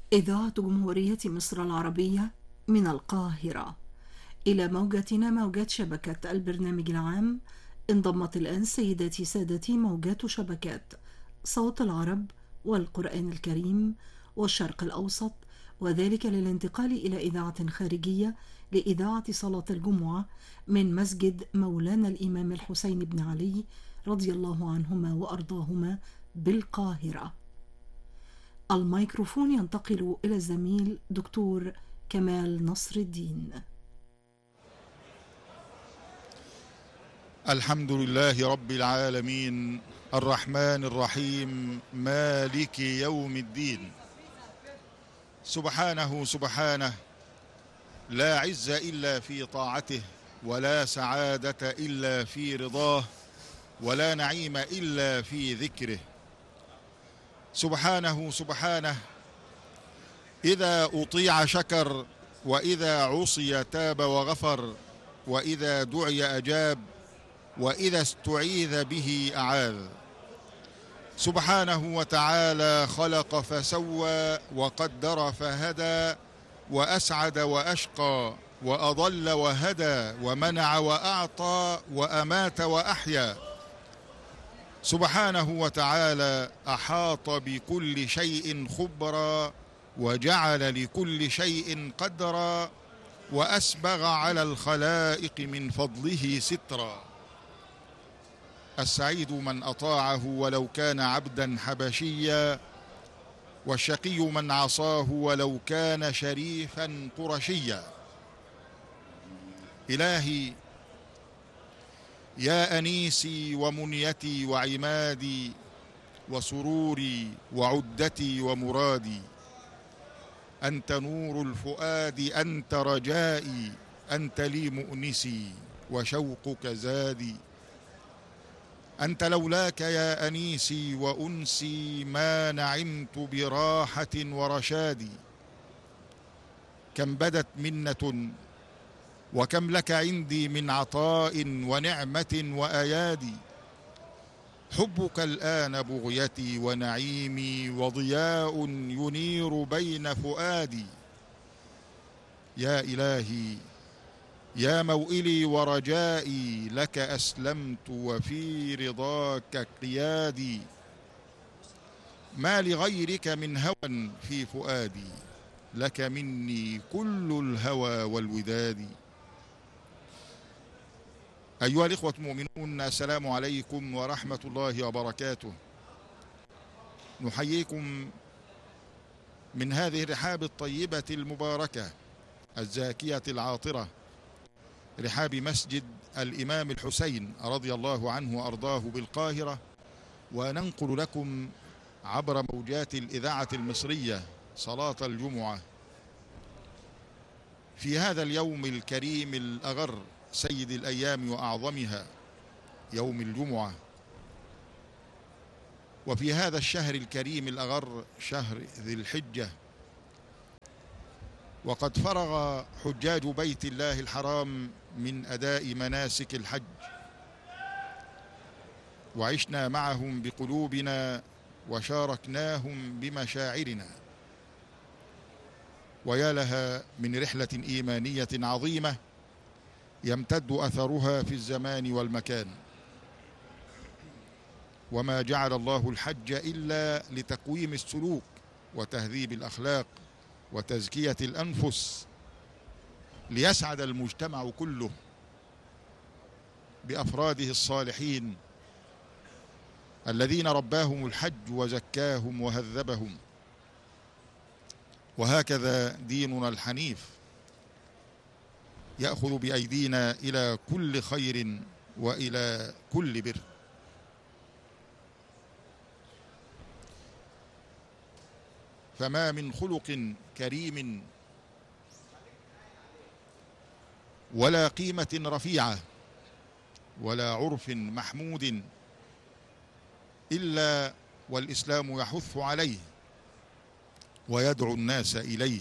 إذاعة جمهورية مصر العربية من القاهرة إلى موجتنا، موجات شبكة البرنامج العام. انضمت الآن سيداتي سادتي موجات شبكات صوت العرب والقرآن الكريم والشرق الأوسط، وذلك للانتقال إلى إذاعة خارجية لإذاعة صلاة الجمعة من مسجد مولانا الإمام الحسين بن علي رضي الله عنهما وأرضاهما بالقاهرة. الميكروفون ينتقل إلى الزميل دكتور كمال نصر الدين. الحمد لله رب العالمين، الرحمن الرحيم، مالك يوم الدين. سبحانه سبحانه، لا عز إلا في طاعته، ولا سعادة إلا في رضاه، ولا نعيم إلا في ذكره. سبحانه سبحانه، إذا أطيع شكر، وإذا عصي تاب وغفر، وإذا دعي أجاب، وإذا استعيذ به أعاذ. سبحانه وتعالى خلق فسوى، وقدر فهدى، وأسعد وأشقى، وأضل وهدى، ومنع وأعطى، وأمات وأحيا. سبحانه وتعالى أحاط بكل شيء خبرا، وجعل لكل شيء قدرا، وأسبغ على الخلائق من فضله سترا. السعيد من أطاعه ولو كان عبدا حبشيا، والشقي من عصاه ولو كان شريفا قرشيا. إلهي يا أنيسي ومنيتي وعمادي، وسروري وعدتي ومرادي، أنت نور الفؤاد، أنت رجائي، أنت لي مؤنسي وشوقك زادي. أنت لولاك يا أنيسي وأنسي ما نعمت براحة ورشاد. كم بدت منة، وكم لك عندي من عطاء ونعمة وأيادي. حبك الآن بغيتي ونعيمي، وضياء ينير بين فؤادي. يا إلهي يا موئلي ورجائي، لك أسلمت وفي رضاك قيادي. ما لغيرك من هوى في فؤادي، لك مني كل الهوى والوداد. أيها الإخوة المؤمنون، السلام عليكم ورحمة الله وبركاته. نحييكم من هذه الرحاب الطيبة المباركة الزاكية العاطرة، رحاب مسجد الإمام الحسين رضي الله عنه وأرضاه بالقاهرة، وننقل لكم عبر موجات الإذاعة المصرية صلاة الجمعة في هذا اليوم الكريم الأغر، سيد الأيام وأعظمها، يوم الجمعة. وفي هذا الشهر الكريم الأغر، شهر ذي الحجة، وقد فرغ حجاج بيت الله الحرام من أداء مناسك الحج، وعشنا معهم بقلوبنا وشاركناهم بمشاعرنا. ويا لها من رحلة إيمانية عظيمة يمتد أثرها في الزمان والمكان. وما جعل الله الحج إلا لتقويم السلوك وتهذيب الأخلاق وتزكية الأنفس، ليسعد المجتمع كله بأفراده الصالحين الذين رباهم الحج وزكاهم وهذبهم. وهكذا ديننا الحنيف يأخذ بأيدينا إلى كل خير وإلى كل بر. فما من خلق كريم ولا قيمة رفيعة ولا عرف محمود إلا والإسلام يحث عليه ويدعو الناس إليه.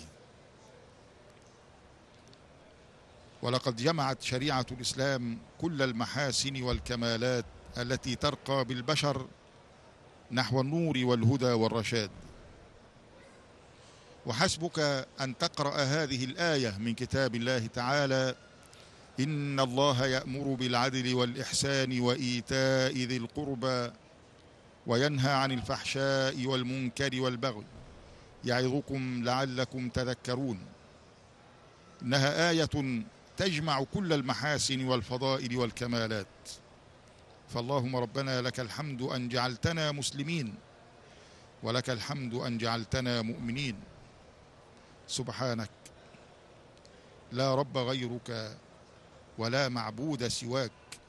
ولقد جمعت شريعة الإسلام كل المحاسن والكمالات التي ترقى بالبشر نحو النور والهدى والرشاد. وحسبك أن تقرأ هذه الآية من كتاب الله تعالى: إن الله يأمر بالعدل والإحسان وإيتاء ذي القربى وينهى عن الفحشاء والمنكر والبغي يعظكم لعلكم تذكرون. إنها آية تجمع كل المحاسن والفضائل والكمالات. فاللهم ربنا لك الحمد أن جعلتنا مسلمين، ولك الحمد أن جعلتنا مؤمنين. سبحانك لا رب غيرك ولا معبود سواك.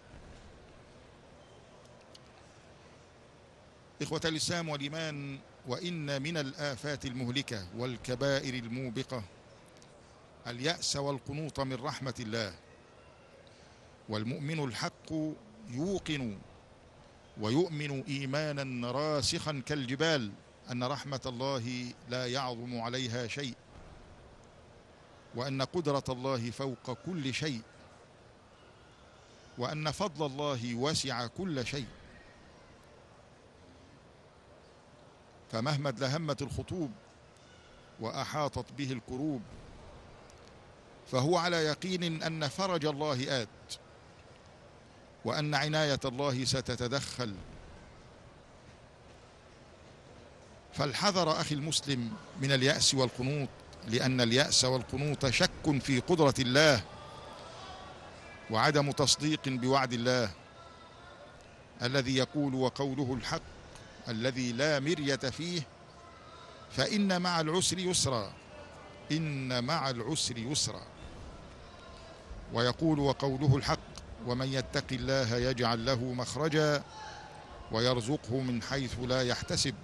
إخوة الإسلام والإيمان، وإن من الآفات المهلكة والكبائر الموبقة اليأس والقنوط من رحمة الله. والمؤمن الحق يوقن ويؤمن إيمانا راسخا كالجبال أن رحمة الله لا يعظم عليها شيء، وأن قدرة الله فوق كل شيء، وأن فضل الله وسع كل شيء. فمهما ادلهمت الخطوب وأحاطت به الكروب فهو على يقين أن فرج الله آت، وأن عناية الله ستتدخل. فالحذر أخي المسلم من اليأس والقنوط، لأن اليأس والقنوط شك في قدرة الله وعدم تصديق بوعد الله الذي يقول وقوله الحق الذي لا مرية فيه: فإن مع العسر يسرا، إن مع العسر يسرا. ويقول وقوله الحق: ومن يتق الله يجعل له مخرجا ويرزقه من حيث لا يحتسب،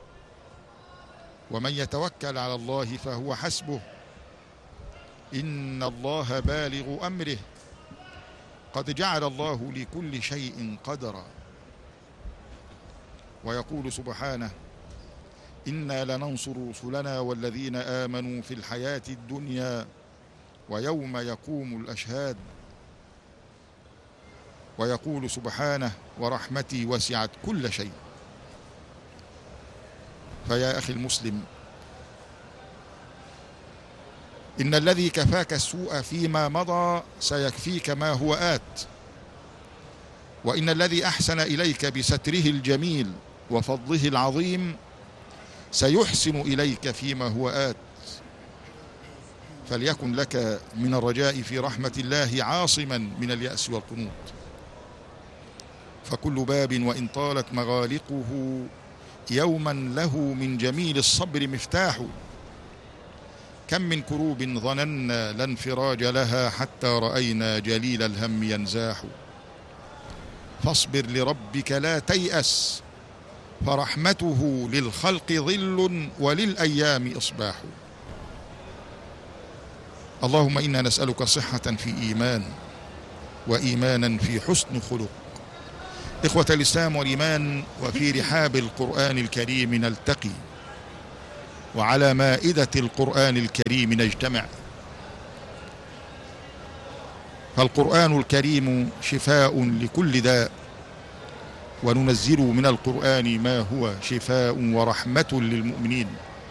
ومن يتوكل على الله فهو حسبه، إن الله بالغ أمره، قد جعل الله لكل شيء قدرا. ويقول سبحانه: إنا لننصر رسلنا والذين آمنوا في الحياة الدنيا ويوم يقوم الأشهاد. ويقول سبحانه: ورحمتي وسعت كل شيء. فيا أخي المسلم، إن الذي كفاك السوء فيما مضى سيكفيك ما هو آت، وإن الذي أحسن إليك بستره الجميل وفضله العظيم سيحسن إليك فيما هو آت. فليكن لك من الرجاء في رحمة الله عاصما من اليأس والقنوط. فكل باب وإن طالت مغالقه يوما له من جميل الصبر مفتاح. كم من كروب ظننا لا انفراج لها حتى رأينا جليل الهم ينزاح. فاصبر لربك لا تيأس، فرحمته للخلق ظل وللأيام إصباح. اللهم إنا نسألك صحة في إيمان، وإيمانا في حسن خلق. إخوة الإسلام والإيمان، وفي رحاب القرآن الكريم نلتقي، وعلى مائدة القرآن الكريم نجتمع. فالقرآن الكريم شفاء لكل داء، وننزل من القرآن ما هو شفاء ورحمة للمؤمنين.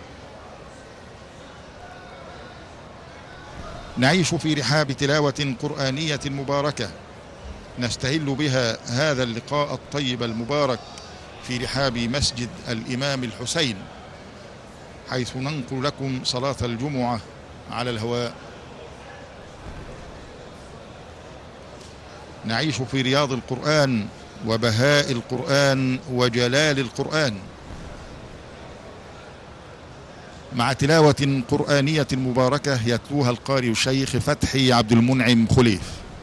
نعيش في رحاب تلاوة قرآنية مباركة نستهل بها هذا اللقاء الطيب المبارك في رحاب مسجد الإمام الحسين، حيث ننقل لكم صلاة الجمعة على الهواء. نعيش في رياض القرآن وبهاء القرآن وجلال القرآن، مع تلاوة قرآنية مباركة يتلوها القارئ الشيخ فتحي عبد المنعم خليف.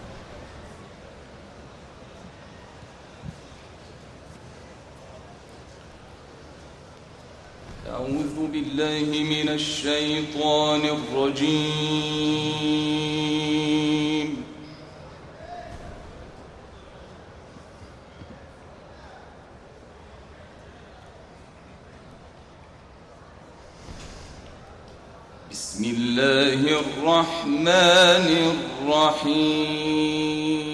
أعوذ بالله من الشيطان الرجيم. بسم الله الرحمن الرحيم.